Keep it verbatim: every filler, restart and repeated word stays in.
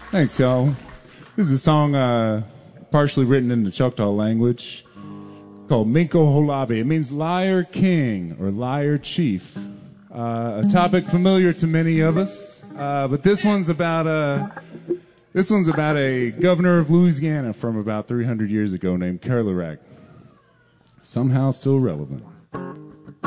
Thanks, y'all. This is a song uh, partially written in the Choctaw language called Minko Holabe. It means liar king or liar chief. Uh, a topic familiar to many of us, uh, but this one's about a this one's about a governor of Louisiana from about three hundred years ago named Kerlerac. Somehow still relevant.